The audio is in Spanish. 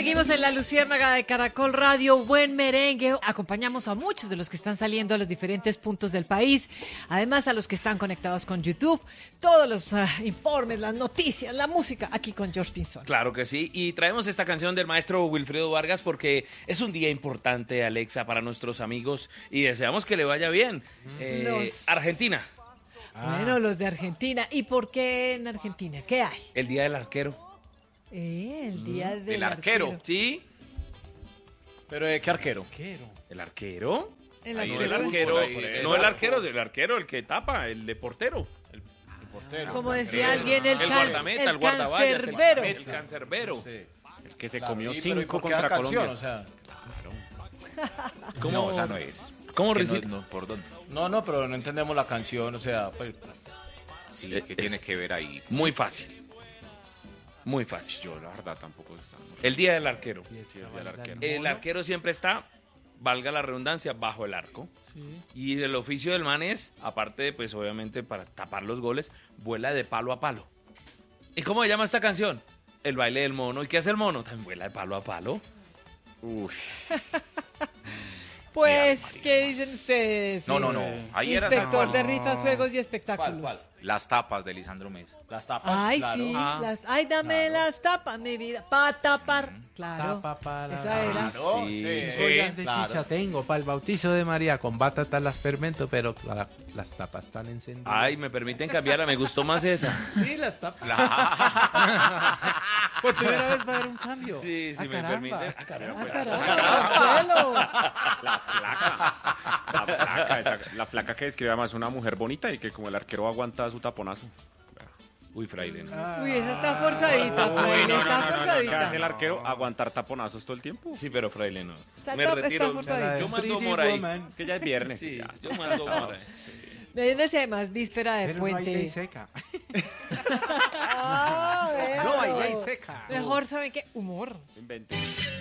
Seguimos en La Luciérnaga de Caracol Radio, buen merengue. Acompañamos a muchos de los que están saliendo a los diferentes puntos del país, además a los que están conectados con YouTube, todos los informes, las noticias, la música, aquí con George Pinzón. Claro que sí, y traemos esta canción del maestro Wilfredo Vargas porque es un día importante, Alexa, para nuestros amigos y deseamos que le vaya bien. Argentina. Bueno, los de Argentina. ¿Y por qué en Argentina? ¿Qué hay? El Día del Arquero. El día del arquero. ¿Sí? ¿Pero de qué arquero? ¿El arquero? El Ahí arquero. el arquero. No el arquero, el que tapa, el de portero. El portero. Como decía alguien, el guardameta, el guardaballas, cancerbero. el cancerbero. Sí. El que se Claro, comió ¿y pero 5 por qué contra la canción? Colombia. O sea, ¿Cómo? No, esa no es. ¿Cómo Es que recibe? no, ¿por dónde? no, pero no entendemos la canción, o sea, pues, Sí, ¿qué tiene que ver ahí? Muy fácil. Muy fácil. Yo, la verdad, tampoco está. El Día del Arquero. Sí, el día del arquero. El arquero siempre está, valga la redundancia, bajo el arco. Y el oficio del man es, aparte de, pues obviamente, para tapar los goles, vuela de palo a palo. ¿Y cómo se llama esta canción? El baile del mono. ¿Y qué hace el mono? También vuela de palo a palo. Uf. Pues, María. ¿qué dicen ustedes? No. Ahí era Inspector San de Juan. rifas, juegos y espectáculos. ¿cuál? Las tapas de Lisandro Mesa. Las tapas. Ay, claro. sí, ay, dame las tapas, mi vida, para tapar. Claro, Tapa para esa era. Claro, Sí. sí, Ollas de claro. chicha tengo para el bautizo de María, con batatas las fermento, pero las tapas están encendidas. Ay, me permiten cambiarla, me gustó más esa. sí, las tapas. Por primera vez va a haber un cambio. Sí, sí, me caramba. permiten. Ah, caramba. Marcelo. La flaca que describe además una mujer bonita y que como el arquero aguanta su taponazo. Uy, fraile. Uy, esa está forzadita, Fraile, está ¿Qué hace el forzadita. arquero? Aguantar taponazos todo el tiempo. Sí, pero fraile no. Está Me top, retiro. está forzadita. Yo mando Pretty humor ahí. Woman, que ya es viernes. Sí, ya. yo mando humor ahí. Desde además, víspera de Pero no hay ley puente. seca. Ah, No hay bueno. ley seca. Mejor, ¿saben qué? Humor. Inventé.